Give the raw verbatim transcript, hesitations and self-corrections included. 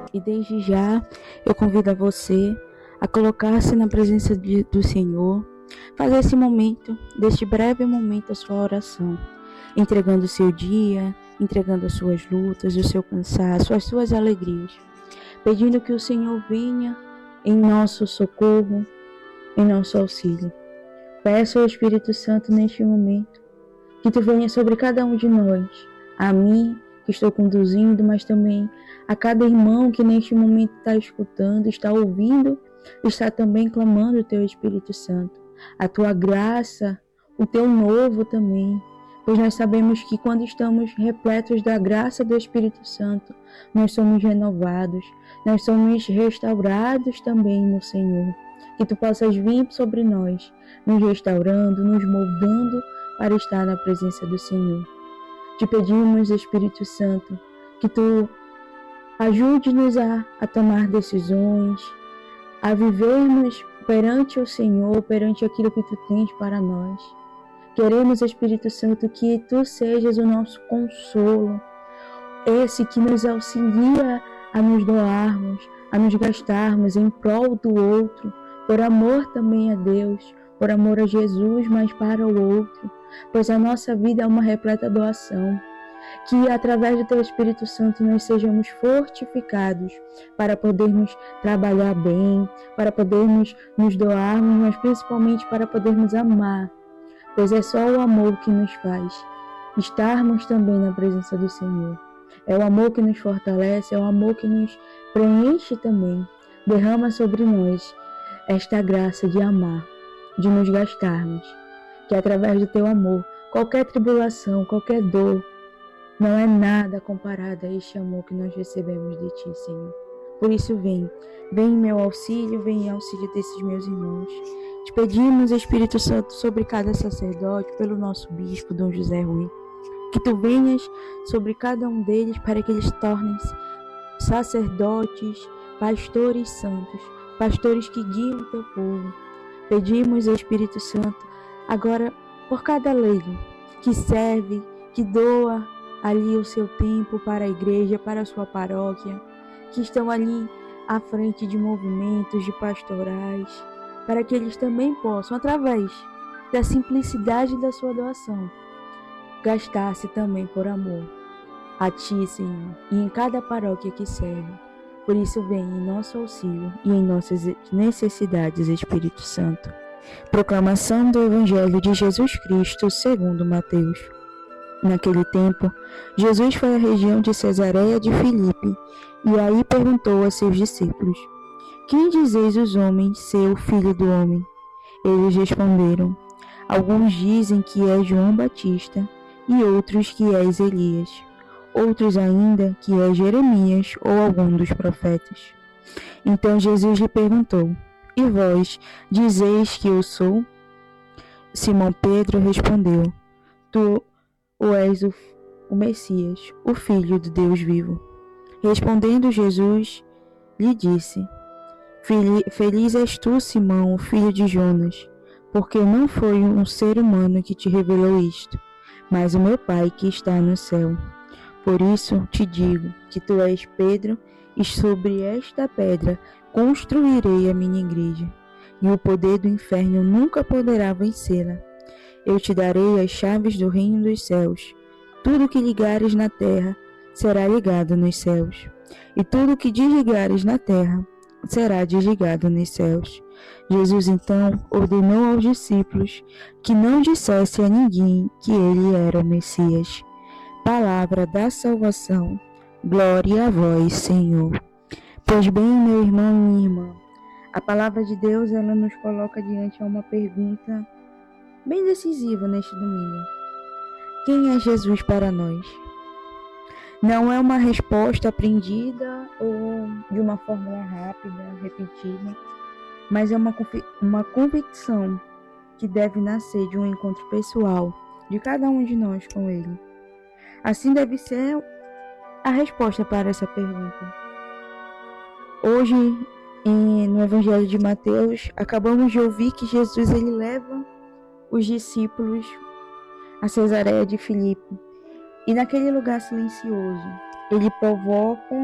E desde já eu convido a você a colocar-se na presença de, do Senhor, fazer esse momento, deste breve momento, a sua oração, entregando o seu dia, entregando as suas lutas, o seu cansaço, as suas alegrias, pedindo que o Senhor venha em nosso socorro, em nosso auxílio. Peço ao Espírito Santo neste momento que tu venha sobre cada um de nós, a mim que estou conduzindo, mas também a cada irmão que neste momento está escutando, está ouvindo, está também clamando o teu Espírito Santo, a tua graça, o teu novo também, pois nós sabemos que quando estamos repletos da graça do Espírito Santo, nós somos renovados, nós somos restaurados também no Senhor. Que tu possas vir sobre nós, nos restaurando, nos moldando para estar na presença do Senhor. Te pedimos, Espírito Santo, que tu ajude-nos a, a tomar decisões, a vivermos perante o Senhor, perante aquilo que tu tens para nós. Queremos, Espírito Santo, que tu sejas o nosso consolo, esse que nos auxilia a nos doarmos, a nos gastarmos em prol do outro, por amor também a Deus, por amor a Jesus, mas para o outro, pois a nossa vida é uma repleta doação. Que através do teu Espírito Santo nós sejamos fortificados para podermos trabalhar bem, para podermos nos doarmos, mas principalmente para podermos amar, pois é só o amor que nos faz estarmos também na presença do Senhor. É o amor que nos fortalece, é o amor que nos preenche também. Derrama sobre nós esta graça de amar, de nos gastarmos, que através do teu amor, qualquer tribulação, qualquer dor, não é nada comparado a este amor que nós recebemos de ti, Senhor. Por isso vem, vem em meu auxílio, vem em auxílio desses meus irmãos. Te pedimos, Espírito Santo, sobre cada sacerdote, pelo nosso bispo, Dom José Rui, que tu venhas sobre cada um deles para que eles tornem-se sacerdotes, pastores santos, pastores que guiam o teu povo. Pedimos, Espírito Santo, agora por cada leigo que serve, que doa ali o seu tempo para a igreja, para a sua paróquia, que estão ali à frente de movimentos, de pastorais, para que eles também possam, através da simplicidade da sua doação, gastar-se também por amor a ti, Senhor, e em cada paróquia que serve. Por isso vem em nosso auxílio e em nossas necessidades, Espírito Santo. Proclamação do Evangelho de Jesus Cristo segundo Mateus. Naquele tempo, Jesus foi à região de Cesareia de Filipe e aí perguntou a seus discípulos: quem dizeis os homens ser o Filho do Homem? Eles responderam: alguns dizem que é João Batista e outros que és Elias, outros ainda que é Jeremias ou algum dos profetas. Então Jesus lhe perguntou: e vós dizeis que eu sou? Simão Pedro respondeu: tu ou és o, o Messias, o Filho do Deus vivo. Respondendo Jesus, lhe disse: feliz és tu, Simão, o filho de Jonas, porque não foi um ser humano que te revelou isto, mas o meu Pai que está no céu. Por isso te digo que tu és Pedro, e sobre esta pedra construirei a minha igreja, e o poder do inferno nunca poderá vencê-la. Eu te darei as chaves do reino dos céus. Tudo que ligares na terra será ligado nos céus, e tudo que desligares na terra será desligado nos céus. Jesus então ordenou aos discípulos que não dissesse a ninguém que ele era o Messias. Palavra da salvação. Glória a vós, Senhor. Pois bem, meu irmão e minha irmã, a palavra de Deus, ela nos coloca diante de uma pergunta bem decisiva neste domingo. Quem é Jesus para nós? Não é uma resposta aprendida ou de uma fórmula rápida, repetida, mas é uma, uma convicção que deve nascer de um encontro pessoal de cada um de nós com Ele. Assim deve ser a resposta para essa pergunta. Hoje, em, no Evangelho de Mateus, acabamos de ouvir que Jesus ele leva os discípulos a Cesareia de Filipe. E naquele lugar silencioso, ele provoca